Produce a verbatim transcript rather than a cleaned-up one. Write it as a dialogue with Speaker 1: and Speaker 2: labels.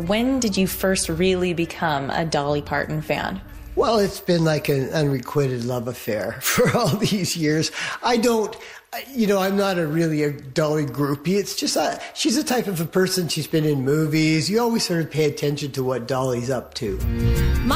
Speaker 1: when did you first really become a Dolly Parton fan?
Speaker 2: Well, it's been like an unrequited love affair for all these years. I don't, you know, I'm not a really a Dolly groupie. It's just, uh, she's the type of a person, she's been in movies. You always sort of pay attention to what Dolly's up to.